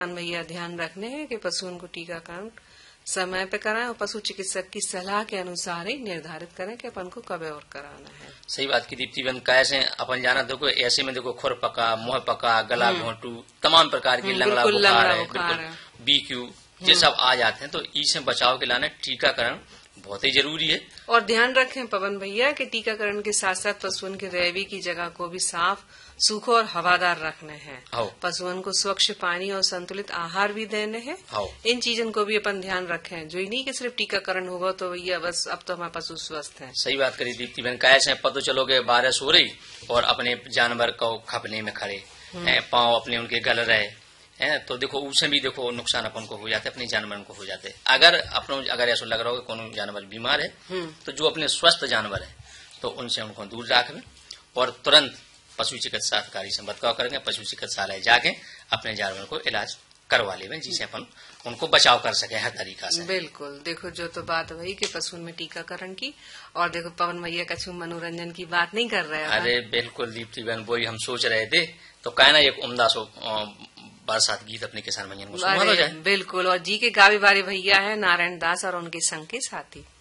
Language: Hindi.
भैया ध्यान रखने हैं कि पशुओं को टीकाकरण समय पे कराएं और पशु चिकित्सक की सलाह के अनुसार ही निर्धारित करें कि अपन को कब और कराना है। सही बात की दीप्ति बहन। कैसे अपन जाना देखो ऐसे में देखो खुर पका, मुंह पका, गला घोंटू, तमाम प्रकार की लंगड़ा बुखार है, बिल्कुल BQ ये सब आ जाते हैं। तो इससे बचाव के लिए टीकाकरण बहुत ही जरूरी है। और ध्यान रखें पवन भैया कि टीकाकरण के साथ साथ पशुओं के रहने की जगह को भी साफ, सूखा और हवादार रखने हैं। पशुओं को स्वच्छ पानी और संतुलित आहार भी देने हैं। इन चीजों को भी अपन ध्यान रखें। जो ही नहीं कि सिर्फ टीकाकरण होगा तो भैया बस अब तो हमारे पशु स्वस्थ हैं। सही बात करी दीप्ति बहन। कैसे पता चलोगे बारिश हो रही और अपने जानवर को खपने में खड़े पाँव अपने उनके गल रहे है, तो देखो उससे भी देखो नुकसान अपन को हो जाते, अपने जानवरों को हो जाते। अगर ऐसा लग रहा हो कि कौन जानवर बीमार है तो जो अपने स्वस्थ जानवर है तो उनसे उनको दूर रखें और तुरंत पशु चिकित्सा अधिकारी से बतलाव करेंगे, पशु चिकित्सालय जाके अपने जानवर को इलाज करवा लेंगे जिससे अपन उनको बचाव कर सके हर तरीका से। बिल्कुल। देखो जो तो बात वही कि पशुओं में टीकाकरण की, और देखो पवन भैया कछु मनोरंजन की बात नहीं कर रहे हैं। अरे बिल्कुल दीप्ति बहन, वही हम सोच रहे थे। तो कहना एक उम्दा सो बरसात गीत अपने किसान भैया को सुना दो जाए। बिल्कुल। और जी के गावे वाले भैया है नारायण दास और उनके संग के साथी।